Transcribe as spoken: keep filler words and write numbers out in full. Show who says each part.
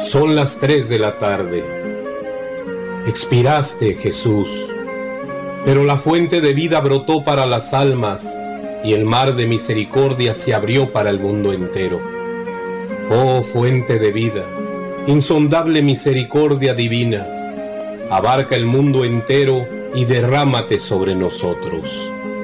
Speaker 1: Son las tres de la tarde. Expiraste, Jesús, pero la fuente de vida brotó para las almas y el mar de misericordia se abrió para el mundo entero. Oh fuente de vida, insondable misericordia divina, abarca el mundo entero y derrámate sobre nosotros.